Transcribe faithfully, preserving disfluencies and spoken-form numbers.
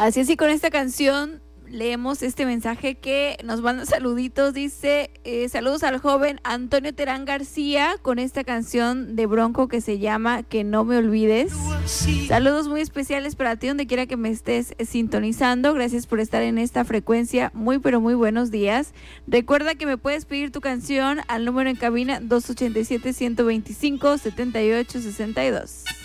Así es, y con esta canción leemos este mensaje que nos manda saluditos. Dice, eh, saludos al joven Antonio Terán García con esta canción de Bronco que se llama Que no me olvides. Saludos muy especiales para ti donde quiera que me estés sintonizando. Gracias por estar en esta frecuencia. Muy pero muy buenos días. Recuerda que me puedes pedir tu canción al número en cabina dos ochenta y siete, ciento veinticinco, setenta y ocho sesenta y dos.